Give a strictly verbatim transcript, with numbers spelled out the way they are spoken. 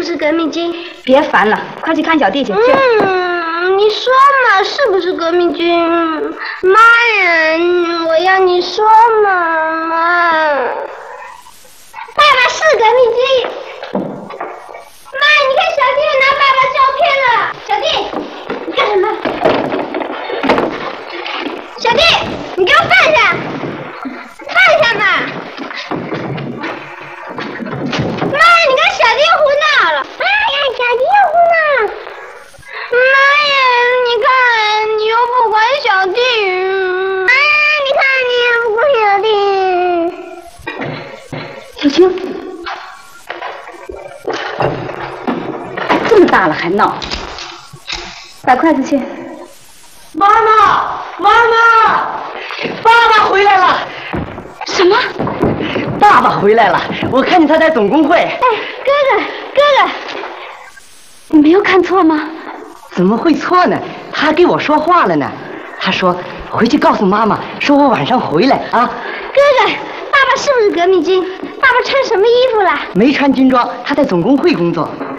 是革命军？ 别烦了，快去看小弟去。 嗯，你说嘛，是不是革命军？妈呀，我要你说嘛，妈。爸爸是革命军。妈，你看小弟拿爸爸照片了。小弟，你干什么？小弟，你给我放下，放下嘛！妈，你跟小弟胡闹了！妈呀，小弟胡闹了！妈呀，你看你又不管小弟！妈呀，你看你又不管小弟！ 小青，这么大了还闹，把筷子去。 妈妈，妈妈，爸爸回来了！ 什么？ 爸爸回来了！我看见他在总工会。 哎，哥哥，哥哥， 你没有看错吗？ 怎么会错呢？他还给我说话了呢。他说回去告诉妈妈，说我晚上回来啊。 哥哥，爸爸是不是革命军？爸爸穿什么衣服了？ 没穿军装，他在总工会工作。